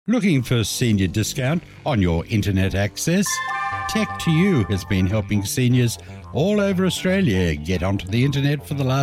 Looking for senior discount on your internet access? Tech2U has been helping seniors all over Australia get onto the internet for the last